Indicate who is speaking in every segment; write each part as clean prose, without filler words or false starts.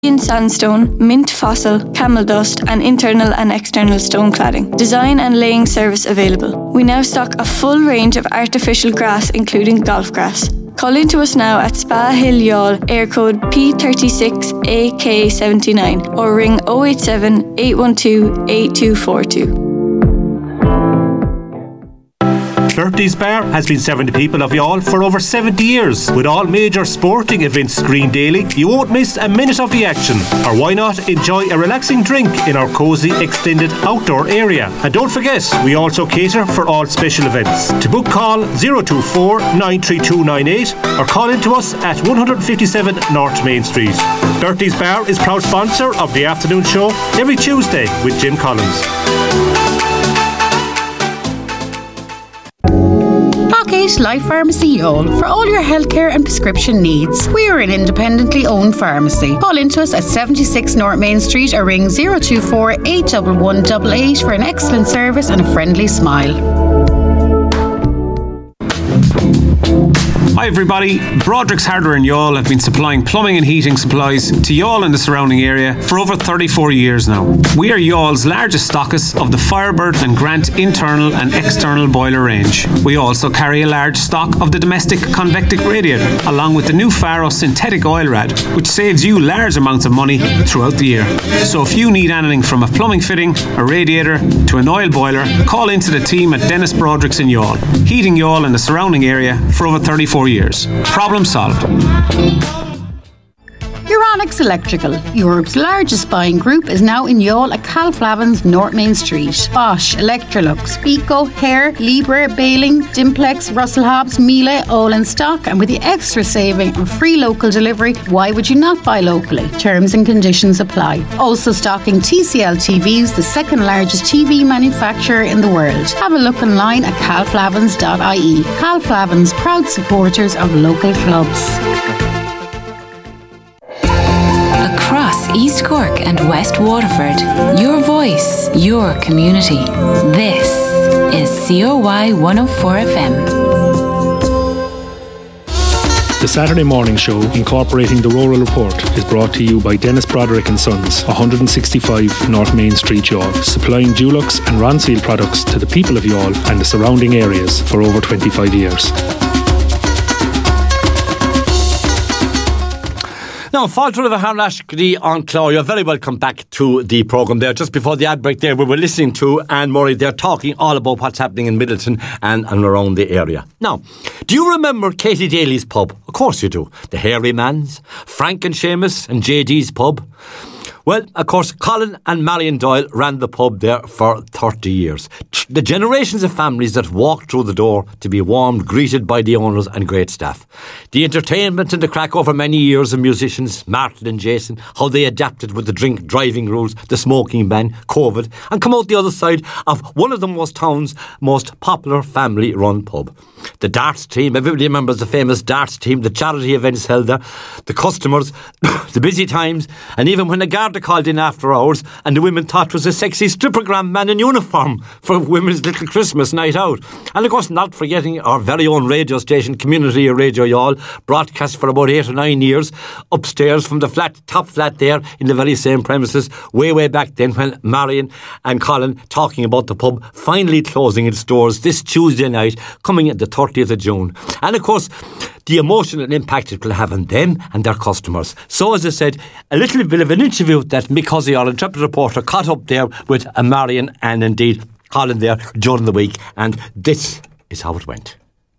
Speaker 1: In sandstone, mint fossil, camel dust, and internal and external stone cladding. Design and laying service available. We now stock a full range of artificial grass, including golf grass. Call in to us now at Spa Hill Youghal, air code P36AK79, or ring 087 812 8242.
Speaker 2: Flirty's Bar has been serving the people of Youghal for over 70 years. With all major sporting events screened daily, you won't miss a minute of the action. Or why not enjoy a relaxing drink in our cosy extended outdoor area. And don't forget, we also cater for all special events. To book, call 024 93298 or call in to us at 157 North Main Street. Flirty's Bar is proud sponsor of the afternoon show every Tuesday with Jim Collins.
Speaker 3: Life Pharmacy Youghal for all your healthcare and prescription needs. We are an independently owned pharmacy. Call into us at 76 North Main Street or ring 024 811 88 for an excellent service and a friendly smile.
Speaker 4: Hi everybody, Broderick's Hardware in Youghal have been supplying plumbing and heating supplies to Youghal and the surrounding area for over 34 years now. We are Youghall's largest stockist of the Firebird and Grant internal and external boiler range. We also carry a large stock of the domestic convectic radiator, along with the new Faro synthetic oil rad, which saves you large amounts of money throughout the year. So if you need anything from a plumbing fitting, a radiator to an oil boiler, call into the team at Dennis Broderick's in Youghal, heating Youghal and the surrounding area for over 34 years. Problem solved.
Speaker 3: Euronics Electrical, Europe's largest buying group, is now in Youghal at Calflavin's North Main Street. Bosch, Electrolux, Pico, Hare, Libre, Baling, Dimplex, Russell Hobbs, Miele, all in stock, and with the extra saving and free local delivery, why would you not buy locally? Terms and conditions apply. Also stocking TCL TVs, the second largest TV manufacturer in the world. Have a look online at calflavins.ie. Calflavins, proud supporters of local clubs.
Speaker 5: Across East Cork and West Waterford, your voice, your community. This is COY 104 FM.
Speaker 6: The Saturday morning show, incorporating the Rural Report, is brought to you by Dennis Broderick & Sons, 165 North Main Street, Youghal, supplying Dulux and Ronseal products to the people of Youghal and the surrounding areas for over 25 years.
Speaker 7: Now, Falter of a Harnash Gdi on Claw, you're very welcome back to the programme there. Just before the ad break there, we were listening to Anne Murray. They're talking all about what's happening in Middleton and around the area. Now, do you remember Katie Daly's pub? Of course you do. The Hairy Man's, Frank and Seamus and JD's pub. Well, of course, Colin and Marion Doyle ran the pub there for 30 years. The generations of families that walked through the door to be warmed, greeted by the owners and great staff. The entertainment and the crack over many years of musicians, Martin and Jason, how they adapted with the drink driving rules, the smoking ban, COVID, and come out the other side of one of the town's most popular family-run pub. The darts team, everybody remembers the famous darts team, the charity events held there, the customers, the busy times, and even when the Garda called in after hours and the women thought it was a sexy strippergram man in uniform for women's little Christmas night out. And of course, not forgetting our very own radio station, Community Radio Youghal, broadcast for about 8 or 9 years upstairs from the top flat there in the very same premises, way back then, when Marion and Colin talking about the pub finally closing its doors this Tuesday night, coming at the 30th of June. And of course, the emotional impact it will have on them and their customers. So, as I said, a little bit of an interview that Mick Hussey, our intrepid reporter, caught up there with Marion and indeed Colin there during the week, and this is how it went.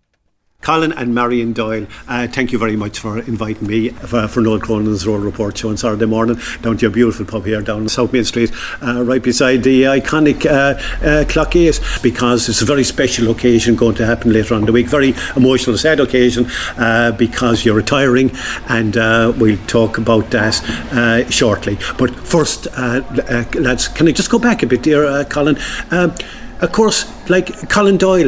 Speaker 8: Colin and Marion Doyle, thank you very much for inviting me for Noel Cronin's Rural Report show on Saturday morning down to your beautiful pub here down South Main Street, right beside the iconic Clock 8, because it's a very special occasion going to happen later on in the week. Very emotional, sad occasion because you're retiring, and we'll talk about that shortly. But first, lads, can I just go back a bit, dear Colin? Of course, like Colin Doyle,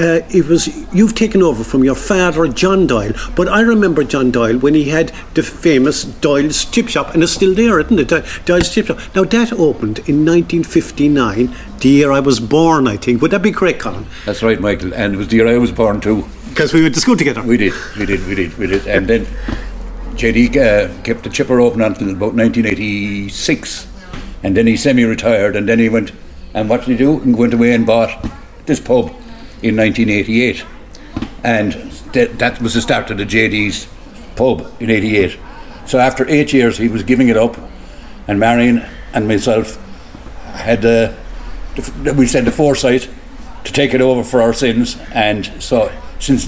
Speaker 8: you've taken over from your father, John Doyle. But I remember John Doyle when he had the famous Doyle's Chip Shop, and it's still there, isn't it? Doyle's Chip Shop. Now, that opened in 1959, the year I was born, I think. Would that be correct, Colin?
Speaker 9: That's right, Michael. And it was the year I was born too.
Speaker 8: Because we went to school together.
Speaker 9: We did. And then JD kept the chipper open until about 1986, and then he semi-retired, and then he went, and what did he do? He went away and bought this pub in 1988, and that was the start of the JD's pub in 88. So after 8 years he was giving it up, and Marion and myself had the foresight to take it over for our sins, and so since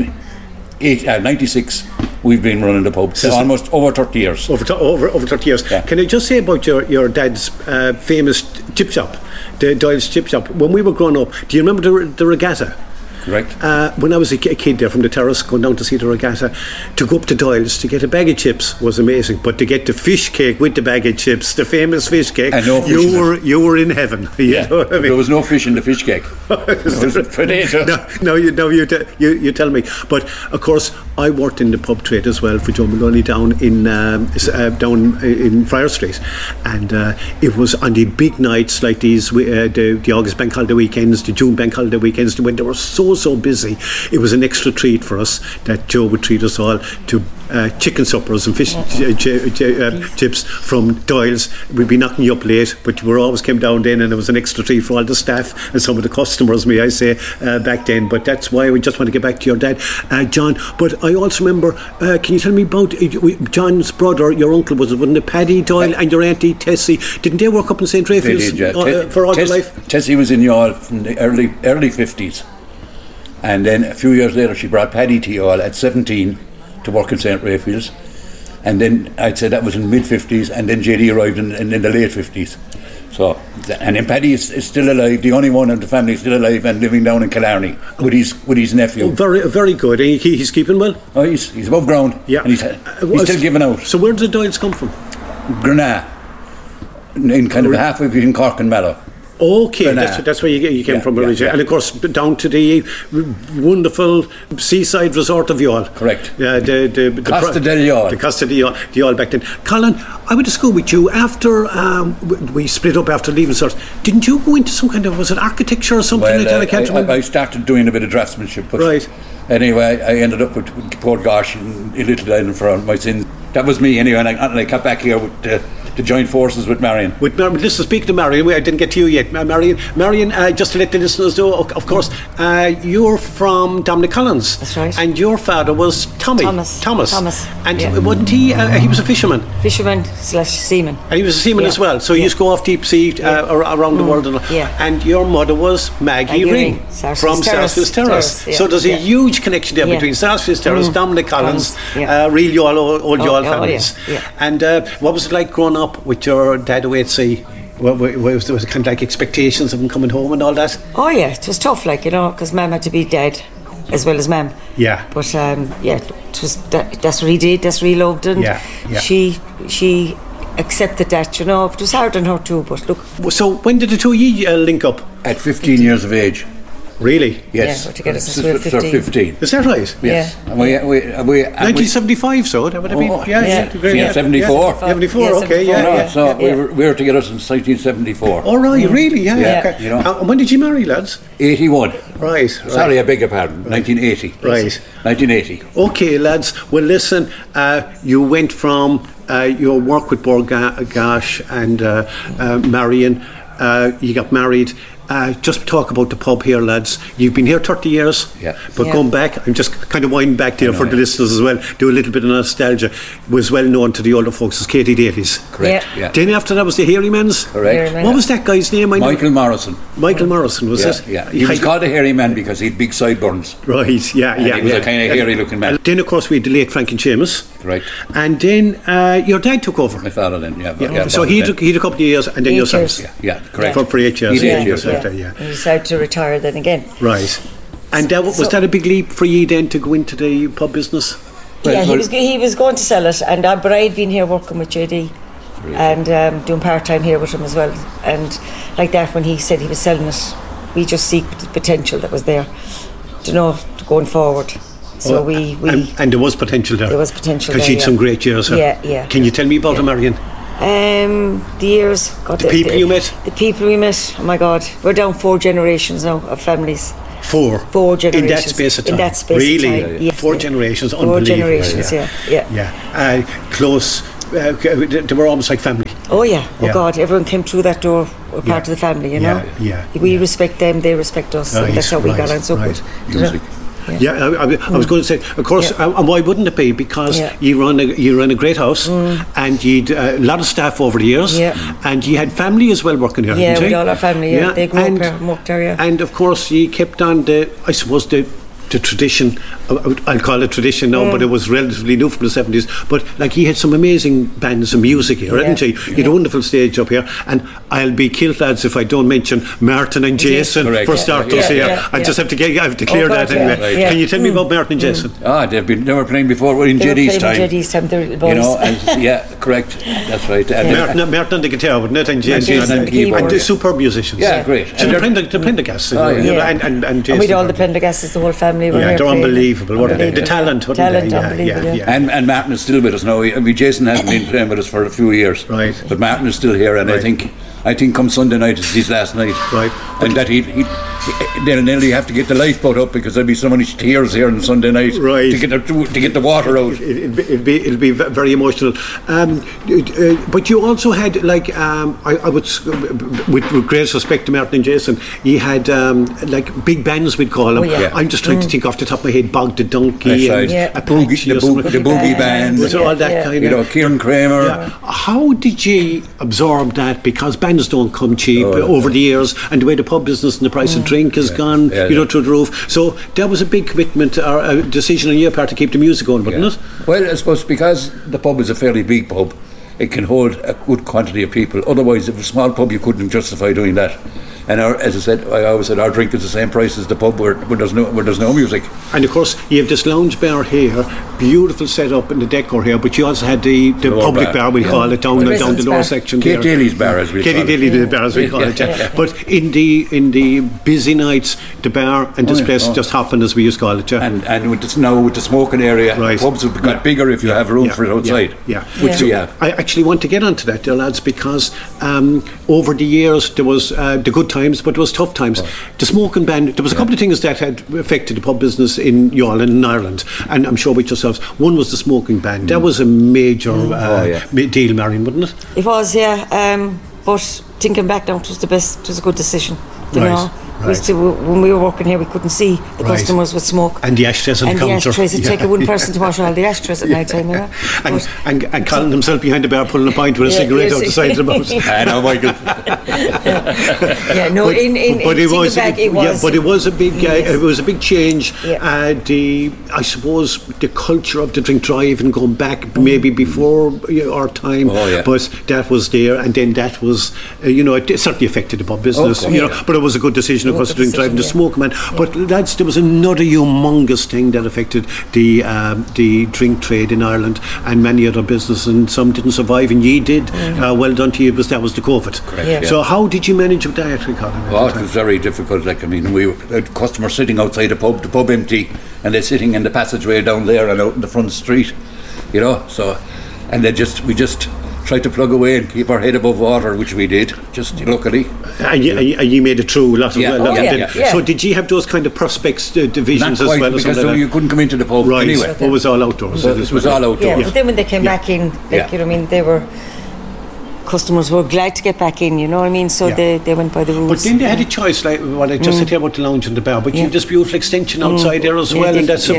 Speaker 9: 1996 we've been running the pub. So almost over 30 years.
Speaker 8: Over 30 years. Yeah. Can I just say about your dad's famous chip shop, the Doyle's Chip Shop? When we were growing up, do you remember the regatta?
Speaker 9: Correct.
Speaker 8: When I was a kid there from the terrace going down to see the regatta, to go up to Doyle's to get a bag of chips was amazing, but to get the fish cake with the bag of chips, the famous fish cake,
Speaker 9: and no fish
Speaker 8: you were in heaven.
Speaker 9: Yeah. Know what I mean? There was no fish in the fish cake. It was potatoes.
Speaker 8: You tell me. But of course I worked in the pub trade as well for Joe Maloney down in Friar Street, and it was on the big nights like these, the August bank holiday weekends, the June bank holiday weekends, when they were so busy. It was an extra treat for us that Joe would treat us all to chicken suppers and fish chips from Doyle's. We'd be knocking you up late, but we always came down then, and it was an extra treat for all the staff and some of the customers, may I say, back then. But that's why we just want to get back to your dad, John. But I also remember, can you tell me about John's brother, your uncle, wasn't it Paddy Doyle, and your auntie Tessie? Didn't they work up in St. Raphael's for all their life?
Speaker 9: Tessie was in Youghal from the early 50s. And then a few years later she brought Paddy to Youghal at 17 to work in St. Raphael's, and then I'd say that was in the mid-50s, and then JD arrived in the late 50s. So, and then Paddy is still alive, the only one of the family still alive and living down in Killarney with his nephew.
Speaker 8: Oh, very good. He's keeping well?
Speaker 9: Oh, he's above ground.
Speaker 8: Yeah.
Speaker 9: And he's still giving out.
Speaker 8: So where did the Doyles come from?
Speaker 9: Granagh, in kind of halfway between Cork and Mallow.
Speaker 8: Okay, that's where you came from originally. And of course down to the wonderful seaside resort of Youghal.
Speaker 9: Correct.
Speaker 8: The
Speaker 9: Costa del Youghal.
Speaker 8: The Costa del Youghal back then. Colin, I went to school with you after we split up after leaving cert. Didn't you go into some kind of, was it architecture or something like that? I can't remember.
Speaker 9: I started doing a bit of draftsmanship, but
Speaker 8: right.
Speaker 9: Anyway, I ended up with Port Gosh in Little Island for my sins. That was me anyway, and I got back here to join forces with Marion.
Speaker 8: Listen, speaking to Marion, I didn't get to you yet. Marion, just to let the listeners know, of course, you're from Dominic Collins.
Speaker 10: That's right.
Speaker 8: And your father was Thomas. And wasn't he was a fisherman?
Speaker 10: Fisherman/seaman.
Speaker 8: And he was a seaman as well. So you used to go off deep sea around the world. And your mother was Maggie Ring from Sarsfields Terrace. So there's a huge connection there between Sarsfields Terrace, Dominic Collins, real Youghal, old Youghal families. And what was it like growing up with your dad away at sea? Was there kind of like expectations of him coming home and all that?
Speaker 10: Oh yeah, it was tough, because Mum had to be dead as well as Mum.
Speaker 8: Yeah.
Speaker 10: But it was that's what he did. That's what he loved, and she accepted that. It was hard on her too. But look.
Speaker 8: So when did the two of you link up?
Speaker 9: At 15 years of age.
Speaker 8: Really?
Speaker 9: Yes.
Speaker 10: Yeah, together since we were 15.
Speaker 8: Is that right?
Speaker 9: Yes.
Speaker 10: Yeah.
Speaker 9: And we
Speaker 8: 1975, so that would have been
Speaker 9: 74.
Speaker 8: 74, okay,
Speaker 9: So we were together since 1974.
Speaker 8: Oh right, really? Okay. And when did you marry, lads?
Speaker 9: 81.
Speaker 8: Right.
Speaker 9: Sorry, I beg your pardon. 1980.
Speaker 8: Right.
Speaker 9: 1980.
Speaker 8: Okay, lads. Well, listen. You went from your work with Bord Gáis and Marion. You got married. Just talk about the pub here, lads. You've been here 30 years, but going back, I'm just kind of winding back there for the listeners as well, do a little bit of nostalgia. Was well known to the older folks as Katie Davies.
Speaker 9: Correct.
Speaker 8: Yeah. Then after that was the Hairy Mans.
Speaker 9: Correct.
Speaker 8: What was that guy's name?
Speaker 9: Michael Morrison.
Speaker 8: Michael Morrison, was it?
Speaker 9: Yeah. He was called a hairy man because he had big sideburns.
Speaker 8: Right,
Speaker 9: He was a kind of hairy looking man.
Speaker 8: Then of course we had the late Frank and Seamus.
Speaker 9: Correct.
Speaker 8: And then your dad took over.
Speaker 9: My father then,
Speaker 8: So he took a couple of years and then yourselves.
Speaker 9: Yeah, correct.
Speaker 8: For 8 years.
Speaker 9: He did 8 years.
Speaker 10: He decided to retire then again.
Speaker 8: Right. And was that a big leap for you then to go into the pub business?
Speaker 10: He was going to sell it, but I had been here working with JD and doing part-time here with him as well. And like that, when he said he was selling it, we just see the potential that was there, going forward. So
Speaker 8: and there was potential there.
Speaker 10: There was potential
Speaker 8: because you'd some great years.
Speaker 10: Yeah.
Speaker 8: Can you tell me about Marion?
Speaker 10: The years.
Speaker 8: The people you met.
Speaker 10: The people we met. Oh my God, we're down 4 generations now of families.
Speaker 8: Four
Speaker 10: generations.
Speaker 8: In that space of time.
Speaker 10: In that space
Speaker 8: really?
Speaker 10: of time. Yeah.
Speaker 8: 4 generations,
Speaker 10: Four
Speaker 8: unbelievable.
Speaker 10: generations, yeah.
Speaker 8: Close. They were almost like family.
Speaker 10: Oh yeah. Oh
Speaker 8: Yeah.
Speaker 10: God, everyone came through that door. We're part of the family, you know.
Speaker 8: Yeah.
Speaker 10: We respect them, they respect us. And that's how we got on so good.
Speaker 9: Music.
Speaker 8: Yeah, I was going to say, of course, and why wouldn't it be? Because you run a great house, and you'd a lot of staff over the years, and you had family as well working here.
Speaker 10: Yeah, with all our family. Yeah, they grew up here, worked here. Yeah.
Speaker 8: And of course, you kept on the tradition. I'll call it tradition now, but it was relatively new from the 70s. But like, he had some amazing bands of music here, hadn't he? He had a wonderful stage up here, and I'll be killed, lads, if I don't mention Martin and Jason for starters here. I just have to clear that anyway. Right. Can you tell me about Martin and Jason?
Speaker 9: They were playing before in JD's time.
Speaker 10: JD's time, the boys.
Speaker 9: You know, correct. That's right.
Speaker 8: Martin on the guitar, wasn't it? And Jason
Speaker 9: on the keyboard.
Speaker 8: And they're superb musicians.
Speaker 9: Yeah, great.
Speaker 8: And the Prendergast. And Jason.
Speaker 10: And we'd all the Prendergasts, the whole family.
Speaker 8: Yeah, they're unbelievable. What are they? The talent.
Speaker 10: Unbelievable.
Speaker 8: Yeah.
Speaker 9: And Martin is still with us now. I mean, Jason hasn't been playing with us for a few years.
Speaker 8: Right.
Speaker 9: But Martin is still here, and I think come Sunday night is his last night.
Speaker 8: Right.
Speaker 9: And that they'll nearly have to get the lifeboat up, because there'll be so many tears here on Sunday night to get the water out.
Speaker 8: It'll be very emotional. But you also had, like, I would, with great respect to Martin and Jason, you had like big bands, we'd call them. I'm just trying to think off the top of my head. Bog the Donkey, and
Speaker 9: the boogie band,
Speaker 8: all that kind of.
Speaker 9: You know, Kieran Kramer.
Speaker 8: Yeah. How did you absorb that? Because bands don't come cheap over the years, and the way the pub business and the price of drink has gone, through the roof. So that was a big commitment, or a decision on your part to keep the music going, wasn't it?
Speaker 9: Well, I suppose because the pub is a fairly big pub, it can hold a good quantity of people. Otherwise, if a small pub, you couldn't justify doing that. And as I said, I always said, our drink is the same price as the pub where there's no music.
Speaker 8: And of course, you have this lounge bar here, beautiful setup in the decor here, but you also had the public bar, we call it, down the lower section.
Speaker 9: Kate Daly's bar, as we call it.
Speaker 8: Kate Daly's bar, as we call it. But in the busy nights, the bar and this place just happened, as we used to call it.
Speaker 9: And with the smoking area, pubs have got bigger if you have room for it outside. Which we have.
Speaker 8: I actually want to get onto that, dear lads, because over the years there was the good times, but there was tough times. The smoking ban, there was a couple of things that had affected the pub business in Youghal and in Ireland, and I'm sure with yourselves. One was the smoking ban. That was a major deal, Marion, wasn't it?
Speaker 10: It was, but thinking back now, it was a good decision. You know? When we were working here, we couldn't see the customers with smoke.
Speaker 8: And the ashtrays on the counter.
Speaker 10: And the ashtrays, it'd take a one person to wash all the ashtrays at night time, you know.
Speaker 8: And Colin himself behind the bar pulling a pint with a cigarette out the side of the mouth.
Speaker 9: I know, Michael.
Speaker 8: But it was a big change. I suppose the culture of the drink drive and going back maybe before our time, but that was there, and then that was, it certainly affected the pub business, but it was a good decision, of course, drink driving the smoke man. But lads, there was another humongous thing that affected the drink trade in Ireland and many other businesses, and some didn't survive, and ye did. Well done to you, because that was the COVID.
Speaker 9: Correct,
Speaker 8: So how did you manage with that, Colin?
Speaker 9: Oh, it was very difficult. Like, I mean, we had customers sitting outside the pub empty, and they're sitting in the passageway down there and out in the front street, so, and we just tried to plug away and keep our head above water, which we did, just luckily.
Speaker 8: And you made it through a lot of it. So did you have those kind of prospects divisions
Speaker 9: as
Speaker 8: well?
Speaker 9: Because you couldn't come into the pub anyway.
Speaker 8: It was all outdoors.
Speaker 9: It was all outdoors.
Speaker 10: Yeah, but then when they came back in, they were... Customers were glad to get back in, you know what I mean? So they went by the rules.
Speaker 8: But then they had a choice, like what I just said here about the lounge and the bar, but you have this beautiful extension outside there as well, and that's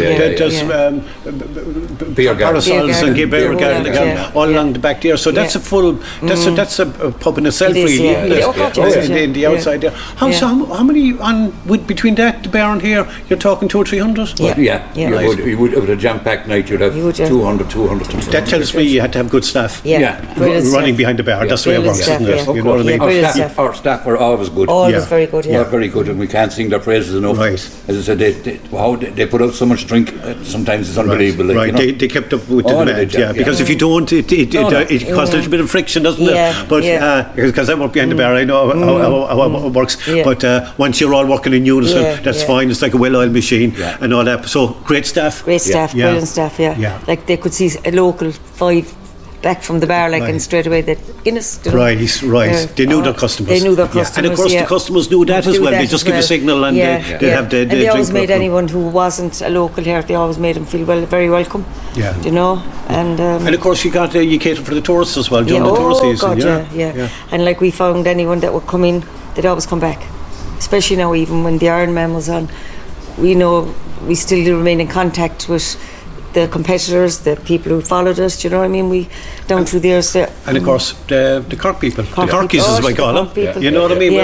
Speaker 9: beer
Speaker 8: parasols and beer garden all along the back there. So that's a full, that's a pub in itself, really, isn't it? In the outside there. How many between that, the bar and here, you're talking 200 or 300?
Speaker 9: You would have a jam-packed night, you'd have 200.
Speaker 8: That tells me you had to have good staff. Running behind the bar, that's the way it works, isn't it?
Speaker 9: You know what I mean? Our staff were always good.
Speaker 10: Always very good,
Speaker 9: very good, and we can't sing their praises enough. As I said, they put out so much drink, sometimes it's unbelievable.
Speaker 8: They kept up with the demand, because if you don't, it causes a little bit of friction, doesn't it? But because I work behind the bar, I know how it works. But once you're all working in unison, that's fine. It's like a well-oiled machine and all that. So great staff.
Speaker 10: Brilliant staff, Like they could see a local 5 back from the bar, and straight away the Guinness.
Speaker 8: Right. They knew their customers.
Speaker 10: They knew their customers.
Speaker 8: And of course, the customers knew that as well. They just give a signal and they'd have the
Speaker 10: and they always
Speaker 8: drink
Speaker 10: made anyone who wasn't a local here. They always made them feel very welcome.
Speaker 8: Yeah.
Speaker 10: And
Speaker 8: of course, you cater for the tourists as well during the tour season.
Speaker 10: God, yeah. And we found anyone that would come in, they'd always come back. Especially now, even when the Ironman was on, we still remain in contact with the competitors, the people who followed us. Do you know what I mean? We down through the years.
Speaker 8: And of course, the Cork people, the Corkies as we call them. You know what I mean?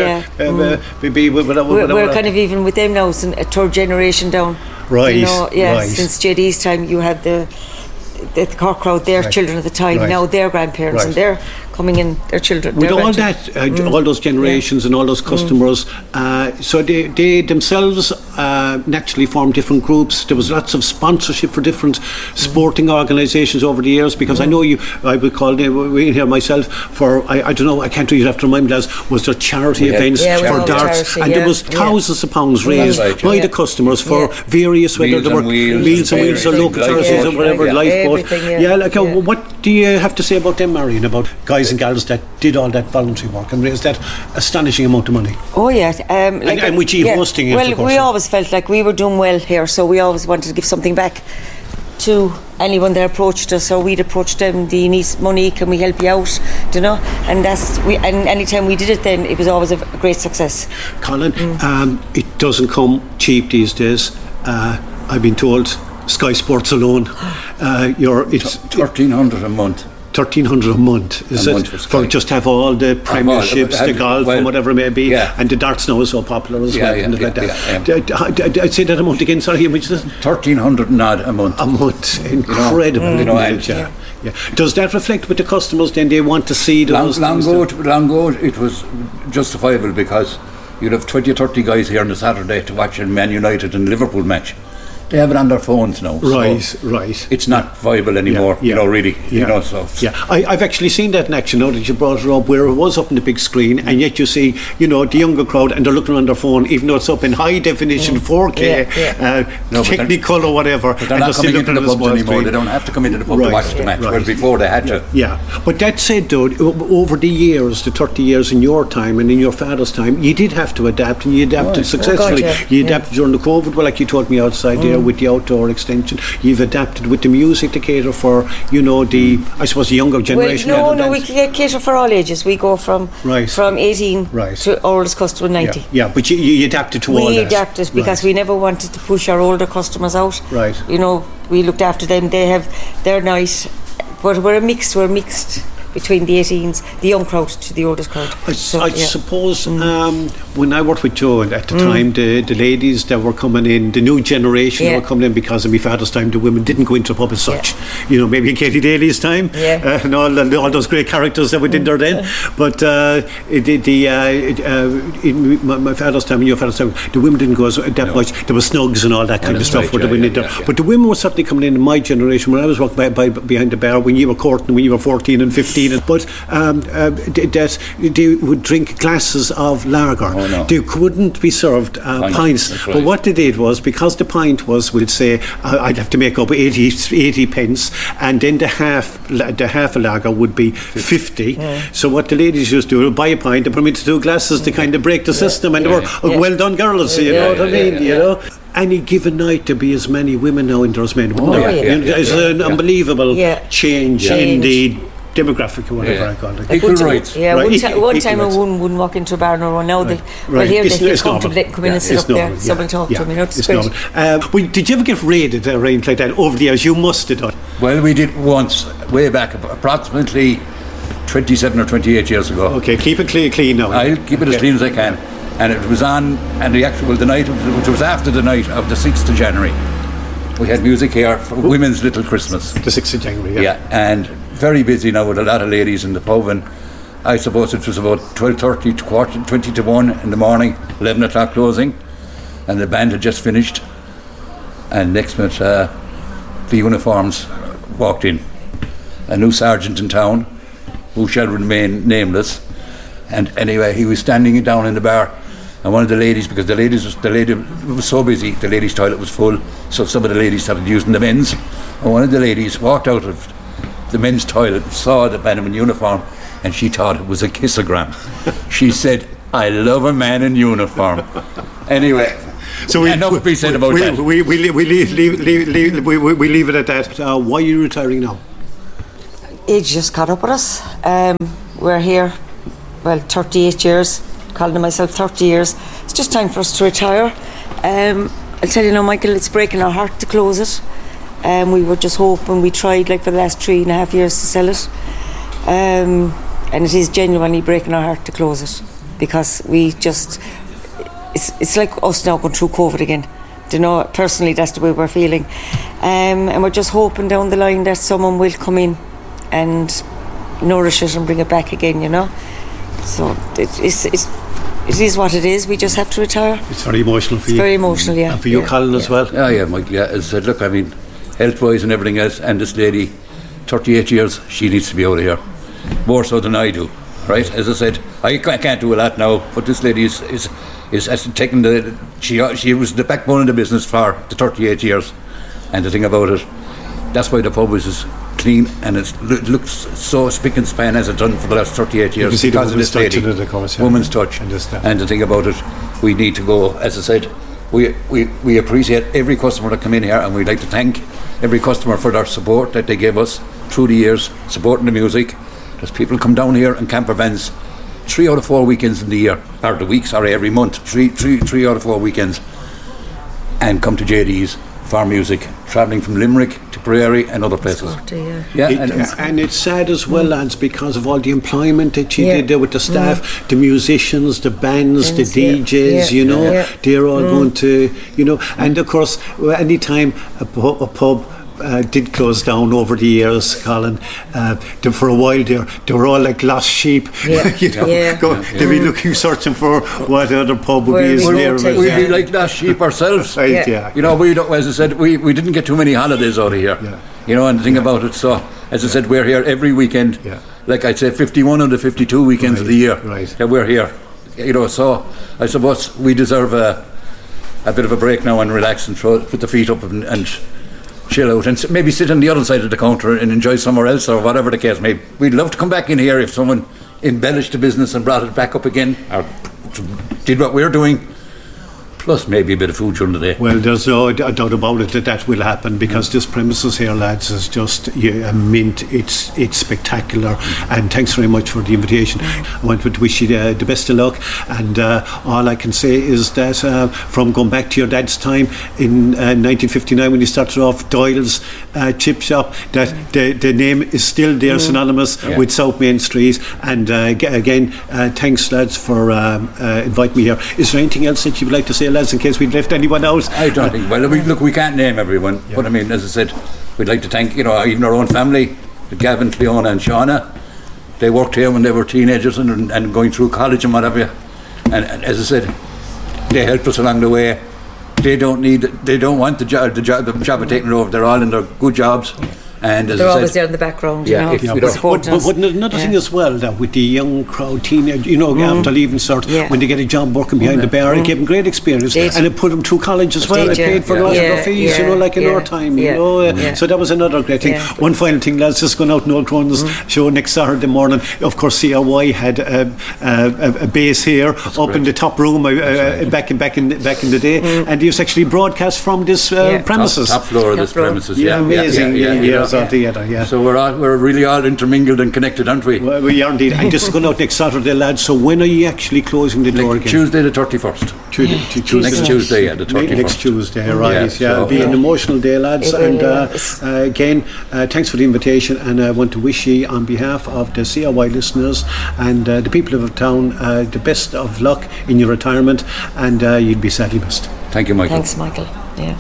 Speaker 10: We're kind of even with them now, it's a third generation down.
Speaker 8: Right.
Speaker 10: Since JD's time, you had the Cork crowd, their children at the time.
Speaker 8: Right.
Speaker 10: Now their grandparents and they're coming in, their children.
Speaker 8: With all that, all those generations and all those customers, so they themselves naturally formed different groups. There was lots of sponsorship for different sporting organisations over the years, because I know I would call in here myself for, I don't know, I can't really have to remind us, was there charity events for darts, and there was thousands of pounds raised by the customers for various, whether there were Meals and Wheels or local charities or whatever, Lifeboat. What do you have to say about them, Marion, about guys and gals that did all that voluntary work and raised that astonishing amount of money?
Speaker 10: Oh yeah,
Speaker 8: and with you hosting it.
Speaker 10: Well, we always felt like we were doing well here, so we always wanted to give something back to anyone that approached us, or we'd approach them. Do you need money? Can we help you out? Do you know? And and anytime we did it, then it was always a great success.
Speaker 8: Colin, it doesn't come cheap these days. I've been told Sky Sports alone, it's
Speaker 9: $1,300 a month.
Speaker 8: $1,300 a month, is it? For just have all the premierships, the golf, and whatever it may be, and the darts now is so popular as well. I'd say that amount again. Sorry, how much is it?
Speaker 9: $1,300 and odd a month.
Speaker 8: A month, incredible. Does that reflect with the customers? Then they want to see those.
Speaker 9: Long ago, it was justifiable, because you'd have 20 or 30 guys here on a Saturday to watch a Man United and Liverpool match. They have it on their phones now.
Speaker 8: Right.
Speaker 9: It's not viable anymore, really.
Speaker 8: I've actually seen that in action now that you brought it up, where it was up on the big screen, and yet you see, the younger crowd, and they're looking on their phone, even though it's up in high definition, 4K, Technicolor or whatever.
Speaker 9: But they're not coming into the pubs anymore. They don't have to come into the pub to watch the match, whereas before they had to.
Speaker 8: Yeah, but that said, though, over the years, the 30 years in your time and in your father's time, you did have to adapt, and you adapted successfully. You adapted during the COVID, like you taught me outside there, with the outdoor extension. You've adapted with the music to cater for, the younger generation.
Speaker 10: No, we cater for all ages. We go from 18 to oldest customer 90.
Speaker 8: Yeah, but you adapted to all that.
Speaker 10: We adapted because we never wanted to push our older customers out.
Speaker 8: Right.
Speaker 10: We looked after them. They're nice, but we're mixed between the 18s, the young crowd to the oldest crowd.
Speaker 8: I suppose when I worked with Joe at the time, the ladies that were coming in, the new generation that were coming in, because of my father's time, the women didn't go into the pub as such. Maybe in Katie Daly's time, and all those great characters that were in there then. But in my father's time and your father's time, the women didn't go that much. There was snugs and all that kind of stuff. But the women were certainly coming in my generation, when I was working behind the bar, when you were courting, when you were 14 and 15. But that they would drink glasses of lager. They couldn't be served pints. But what they did was, because the pint was, we'll say, I'd have to make up 80 pence, and then the half a lager would be 50. So what the ladies used to do, buy a pint and put them into 2 glasses to kind of break the system, and they were well done girls, you know what I mean? Any given night to be as many women now in there as men, wouldn't there? It's an unbelievable change in the demographic or whatever I call it.
Speaker 9: Equal rights.
Speaker 10: One time a woman wouldn't walk into a bar, now here they feel comfortable, they can come in and sit up there, someone talk to them, it's great.
Speaker 8: Did you ever get raided around like that over the years? You must have done.
Speaker 9: Well, we did once, way back, approximately 27 or 28 years ago.
Speaker 8: Okay, keep it clean now.
Speaker 9: I'll keep it as clean as I can. And it was on, and the night, which was after the night of the 6th of January. We had music here for Women's Little Christmas.
Speaker 8: The 6th of January,
Speaker 9: and very busy now with a lot of ladies in the pub, and I suppose it was about 12:30 to 20 to 1 in the morning, 11 o'clock closing, and the band had just finished, and next minute the uniforms walked in. A new sergeant in town, who shall remain nameless, and anyway, he was standing down in the bar, and one of the ladies, because the lady was so busy, the ladies' toilet was full, so some of the ladies started using the men's, and one of the ladies walked out of the men's toilet, saw the man in uniform, and she thought it was a kissogram. She said, "I love a man in uniform." Anyway, so enough be said about that.
Speaker 8: We leave it at that. Why are you retiring now?
Speaker 10: Age just caught up with us. We're here, 38 years. Colin and myself, 30 years. It's just time for us to retire. I'll tell you now, Michael, it's breaking our heart to close it. We were just hoping, we tried for the last 3.5 years to sell it. And it is genuinely breaking our heart to close it, because we just, it's like us now going through COVID again. You know, personally, that's the way we're feeling. And we're just hoping down the line that someone will come in and nourish it and bring it back again, you know. So it is what it is. We just have to retire.
Speaker 8: It's very emotional for you.
Speaker 10: It's very emotional, yeah.
Speaker 8: And for you, Colin, as well.
Speaker 9: Yeah, Michael. Yeah, as I said, look, I mean, health-wise and everything else, and this lady, 38 years, she needs to be out of here, more so than I do. Right? As I said, I can't do a lot now, but this lady is taking she was the backbone of the business for the 38 years, and the thing about it, that's why the pub is clean and it looks so spick and span as it's done for the last 38 years.
Speaker 8: You can see
Speaker 9: because
Speaker 8: the woman's touch in it, of course. Yeah.
Speaker 9: Woman's touch. And the thing about it, we need to go, as I said, we appreciate every customer that come in here, and we'd like to thank every customer for their support that they gave us through the years, supporting the music. There's people come down here in camper vans 3 out of 4 weekends in the year, or the week, sorry, every month, three out of 4 weekends, and come to JD's for music, travelling from Limerick to Prairie and other places.
Speaker 8: And it's sad as well, lads, because of all the employment that you did there with the staff, the musicians, the bands, the DJs, you know, they're all going to, you know, and of course, any time a pub did close down over the years, Colin, for a while they were all like lost sheep. You know, they'd be looking, searching for what other pub would be as near.
Speaker 9: We'd be like lost sheep ourselves. You know, we don't, as I said, we didn't get too many holidays out of here. You know, and the thing about it, so as I said, we're here every weekend. Like I'd say 51 of the 52 weekends of the year. Yeah, we're here. You know, so I suppose we deserve a bit of a break now and relax and put the feet up and chill out and maybe sit on the other side of the counter and enjoy somewhere else, or whatever the case may be. We'd love to come back in here if someone embellished the business and brought it back up again, or did what we're doing, plus maybe a bit of food during the day.
Speaker 8: Well, there's no doubt about it that will happen, because this premises here, lads, is just a mint. It's spectacular, and thanks very much for the invitation. I want to wish you the best of luck, and all I can say is that from going back to your dad's time in 1959 when you started off Doyle's chip shop, that the name is still there, synonymous with South Main Street, and again, thanks, lads, for inviting me here. Is there anything else that you would like to say, lads, in case we'd left anyone out?
Speaker 9: I don't think. Well, we can't name everyone, but I mean, as I said, we'd like to thank, you know, even our own family, Gavin, Cleona and Shauna. They worked here when they were teenagers and going through college and whatever. And as I said, they helped us along the way. They don't want the job of taking over. They're all in their good jobs. And as
Speaker 10: they're
Speaker 9: I said,
Speaker 10: always there in the background, you know.
Speaker 8: But another thing as well, that with the young crowd, teenage, you know, after leaving cert, when they get a job working behind the bar, it gave them great experience, and it put them through college as well. It paid for a lot of their fees, you know, like in our time, you know. So that was another great thing. One final thing, lads, just going out in Old Cronin's show next Saturday morning. Of course, CRY had a base here up in the top room back in the day, and he was actually broadcast from this premises,
Speaker 9: top floor of this premises.
Speaker 8: Amazing years altogether.
Speaker 9: So we're really all intermingled and connected, aren't we?
Speaker 8: Well, we are indeed. And this is going out next Saturday, lads. So when are you actually closing the door again?
Speaker 9: Tuesday the 31st. Next Tuesday, the 31st.
Speaker 8: Next Tuesday, right? It'll be an emotional day, lads. And again, thanks for the invitation. And I want to wish you, on behalf of the CRY listeners and the people of the town, the best of luck in your retirement. And you'll be sadly missed.
Speaker 9: Thank you, Michael.
Speaker 10: Thanks, Michael. Yeah.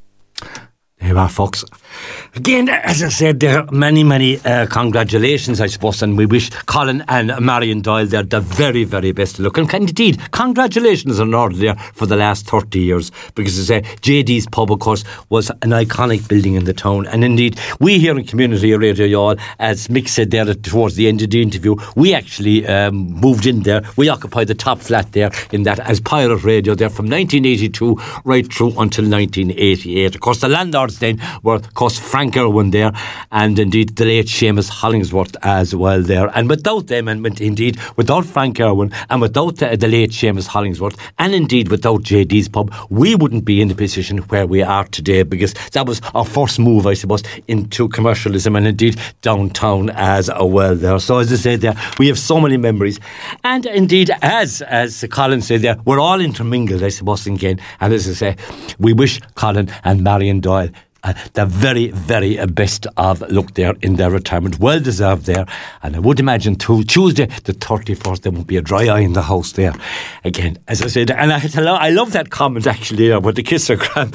Speaker 7: There you are, folks. Again, as I said, there are many congratulations, I suppose, and we wish Colin and Marion Doyle there the very, very best of luck. And indeed, congratulations in order there for the last 30 years, because as I say, JD's Pub, of course, was an iconic building in the town. And indeed, we here in Community Radio Youghal, as Mick said there towards the end of the interview, we actually moved in there. We occupied the top flat there in that as Pirate Radio there from 1982 right through until 1988. Of course, the landlords then were, of course, Frank Frank Irwin there, and indeed the late Seamus Hollingsworth as well there. And without them, and indeed without Frank Irwin, and without the late Seamus Hollingsworth, and indeed without JD's Pub, we wouldn't be in the position where we are today, because that was our first move, I suppose, into commercialism and indeed downtown as well there. So as I said there, we have so many memories, and indeed as Colin said there, we're all intermingled, I suppose, again. And as I say, we wish Colin and Marion Doyle the very, very best of luck there in their retirement. Well deserved there. And I would imagine Tuesday the 31st there won't be a dry eye in the house there. Again, as I said, and I love that comment actually about the kissogram.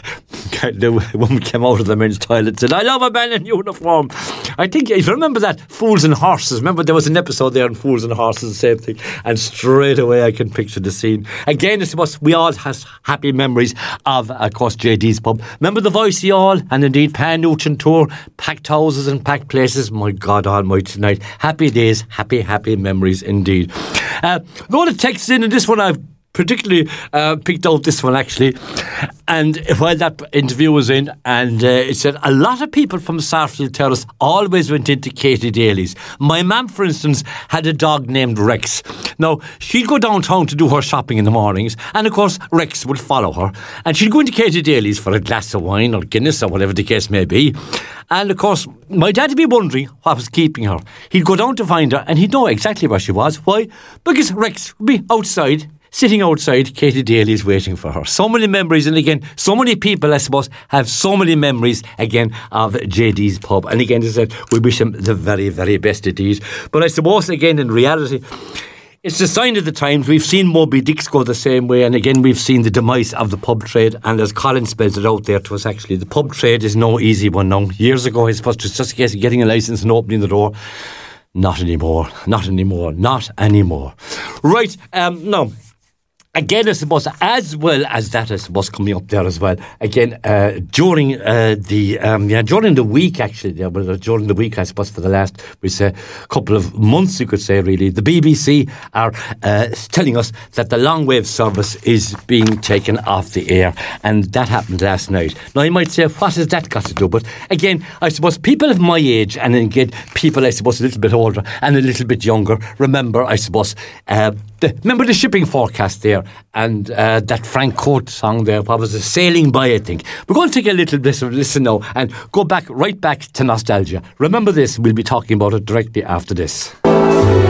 Speaker 7: The woman came out of the men's toilet and said, I love a man in uniform. I think if you remember that, Fools and Horses, remember there was an episode there on Fools and Horses, the same thing, and straight away I can picture the scene. Again, I suppose we all have happy memories of course, JD's Pub. Remember the Voice Y'all, and indeed Pan Nugent Tour, packed houses and packed places. My God almighty tonight. Happy days, happy memories indeed. A lot of texts in, and this one I've particularly picked out this one actually, and while that interview was in, and it said a lot of people from Sarsfield Terrace always went into Katie Daly's. My mum, for instance, had a dog named Rex. Now she'd go downtown to do her shopping in the mornings, and of course Rex would follow her, and she'd go into Katie Daly's for a glass of wine or Guinness or whatever the case may be. And of course my dad would be wondering what was keeping her. He'd go down to find her, and he'd know exactly where she was. Why? Because Rex would be outside, sitting outside Katie Daly's waiting for her. So many memories, and again, so many people, I suppose, have so many memories, again, of JD's Pub. And again, as I said, we wish him the very, very best indeed. But I suppose, again, in reality, it's a sign of the times. We've seen Moby Dicks go the same way, and again, we've seen the demise of the pub trade. And as Colin spells it out there to us, actually, the pub trade is no easy one now. Years ago, I suppose, it was just a case of getting a licence and opening the door. Not anymore. Right, no. Again, I suppose, as well as that, I suppose, coming up there as well. Again, during the week, actually, during the week, I suppose, for the last, we say, couple of months, you could say, really, the BBC are telling us that the long wave service is being taken off the air, and that happened last night. Now, you might say, what has that got to do? But again, I suppose people of my age, and again, people, I suppose, a little bit older and a little bit younger, remember, I suppose, remember the shipping forecast there, and that Frank Coate song there, what was it, Sailing By, I think. We're going to take a little bit of a listen now and go right back to nostalgia. Remember this, we'll be talking about it directly after this.